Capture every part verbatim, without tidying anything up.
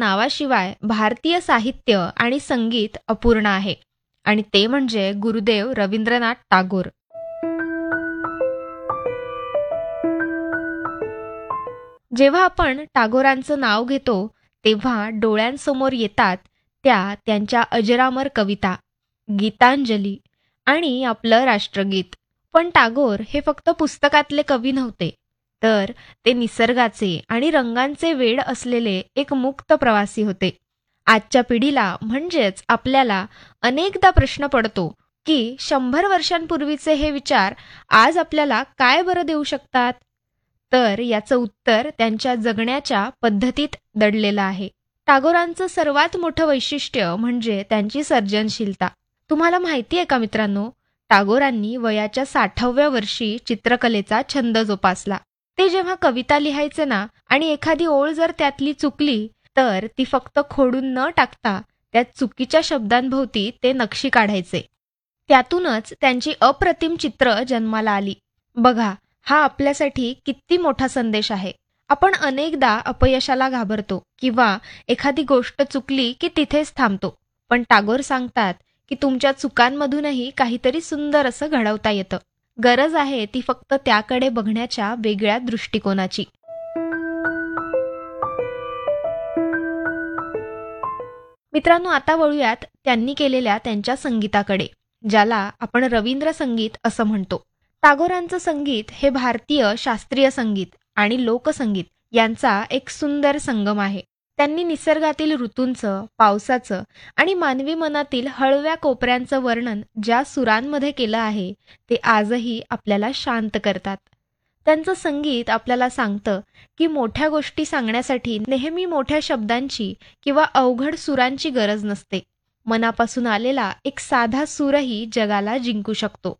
नावाशिवाय भारतीय साहित्य आणि संगीत अपूर्ण आहे, आणि ते म्हणजे गुरुदेव रवींद्रनाथ टागोर. जेव्हा आपण टागोरांचं नाव घेतो तेव्हा डोळ्यांसमोर येतात त्या त्यांच्या अजरामर कविता, गीतांजली आणि आपलं राष्ट्रगीत. पण टागोर हे फक्त पुस्तकातले कवी नव्हते, तर ते निसर्गाचे आणि रंगांचे वेड असलेले एक मुक्त प्रवासी होते. आजच्या पिढीला म्हणजेच आपल्याला अनेकदा प्रश्न पडतो की शंभर वर्षांपूर्वीचे हे विचार आज आपल्याला काय बरं देऊ शकतात. तर याचं उत्तर त्यांच्या जगण्याच्या पद्धतीत दडलेलं आहे. टागोरांचं सर्वात मोठं वैशिष्ट्य म्हणजे त्यांची सर्जनशीलता. तुम्हाला माहिती आहे का मित्रांनो, टागोरांनी वयाच्या साठाव्या वर्षी चित्रकलेचा छंद जोपासला. ते जेव्हा कविता लिहायचे ना, आणि एखादी ओळ जर त्यातली चुकली तर ती फक्त खोडून न टाकता त्या चुकीच्या शब्दांभोवती ते नक्षी काढायचे. त्यातूनच त्यांची अप्रतिम चित्र जन्माला आली. बघा, हा आपल्यासाठी किती मोठा संदेश आहे. आपण अनेकदा अपयशाला घाबरतो किंवा एखादी गोष्ट चुकली की तिथेच थांबतो. पण टागोर सांगतात की तुमच्या चुकांमधूनही काहीतरी सुंदर असं घडवता येतं. गरज आहे ती फक्त त्याकडे बघण्याच्या वेगळ्या दृष्टिकोनाची. मित्रांनो, आता वळूयात त्यांनी केलेल्या त्यांच्या संगीताकडे, ज्याला आपण रवींद्र संगीत असं म्हणतो. टागोरांचं संगीत हे भारतीय शास्त्रीय संगीत आणि लोकसंगीत यांचा एक सुंदर संगम आहे. त्यांनी निसर्गातील ऋतूंचं, पावसाचं आणि मानवी मनातील हळव्या कोपऱ्यांचं वर्णन ज्या सुरांमध्ये केलं आहे ते आजही आपल्याला शांत करतात. त्यांचं संगीत आपल्याला सांगतं की मोठ्या गोष्टी सांगण्यासाठी नेहमी मोठ्या शब्दांची किंवा अवघड सुरांची गरज नसते. मनापासून आलेला एक साधा सूरही जगाला जिंकू शकतो.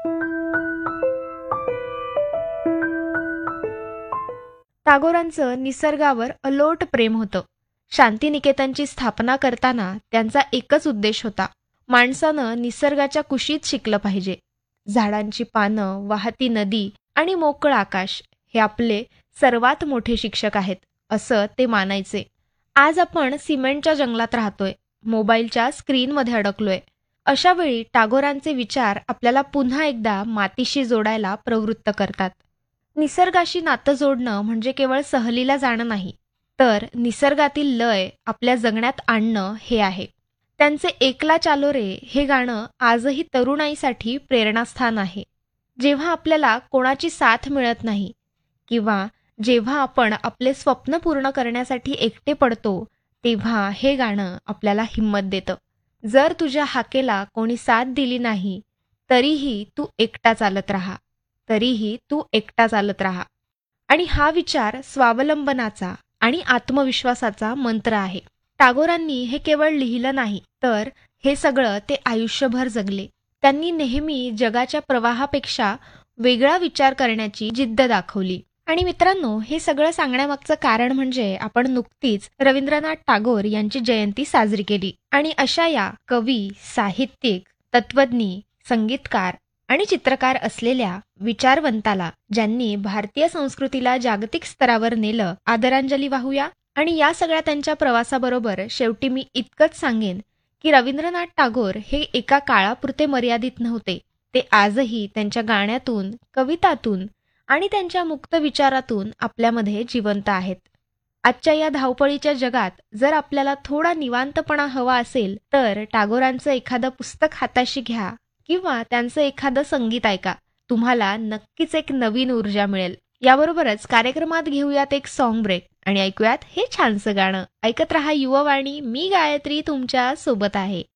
टागोरांचं निसर्गावर अलोट प्रेम होतं. शांतिनिकेतनची स्थापना करताना त्यांचा एकच उद्देश होता, माणसानं निसर्गाच्या कुशीत शिकलं पाहिजे. झाडांची पानं, वाहती नदी आणि मोकळं आकाश हे आपले सर्वात मोठे शिक्षक आहेत, असं ते मानायचे. आज आपण सिमेंटच्या जंगलात राहतोय, मोबाईलच्या स्क्रीनमध्ये अडकलोय. अशा वेळी टागोरांचे विचार आपल्याला पुन्हा एकदा मातीशी जोडायला प्रवृत्त करतात. निसर्गाशी नातं जोडणं म्हणजे केवळ सहलीला जाणं नाही, तर निसर्गातील लय आपल्या जगण्यात आणणं हे आहे. त्यांचे एकला चालो रे हे गाणं आजही तरुणाईसाठी प्रेरणास्थान आहे. जेव्हा आपल्याला कोणाची साथ मिळत नाही किंवा जेव्हा आपण आपले स्वप्न पूर्ण करण्यासाठी एकटे पडतो, तेव्हा हे गाणं आपल्याला हिंमत देतं. जर तुझ्या हाकेला कोणी साथ दिली नाही, तरीही तू एकटा चालत राहा, तरीही तू एकटा चालत राहा. आणि हा विचार स्वावलंबनाचा आणि आत्मविश्वासाचा मंत्र आहे. टागोरांनी हे केवळ लिहिलं नाही, तर हे सगळं ते आयुष्यभर जगले. त्यांनी नेहमी जगाच्या प्रवाहापेक्षा वेगळा विचार करण्याची जिद्द दाखवली. आणि मित्रांनो, हे सगळं सांगण्यामागचं कारण म्हणजे आपण नुकतीच रवींद्रनाथ टागोर यांची जयंती साजरी केली. आणि अशा या कवी, साहित्यिक, तत्वज्ञ, संगीतकार आणि चित्रकार असलेल्या विचारवंताला, ज्यांनी भारतीय संस्कृतीला जागतिक स्तरावर नेलं, आदरांजली वाहूया. आणि या सगळ्या त्यांच्या प्रवासाबरोबर शेवटी मी इतकंच सांगेन की रवींद्रनाथ टागोर हे एका काळापुरते मर्यादित नव्हते. ते आजही त्यांच्या गाण्यातून, कवितातून आणि त्यांच्या मुक्त विचारातून आपल्यामध्ये जिवंत आहेत. आजच्या या धावपळीच्या जगात जर आपल्याला थोडा निवांतपणा हवा असेल, तर टागोरांचं एखादं पुस्तक हाताशी घ्या किंवा त्यांचं एखादं संगीत ऐका. तुम्हाला नक्कीच एक नवीन ऊर्जा मिळेल. याबरोबरच कार्यक्रमात घेऊयात एक सॉन्ग ब्रेक आणि ऐकूयात हे छानसं गाणं. ऐकत रहा युवावाणी. मी गायत्री तुमच्या सोबत आहे.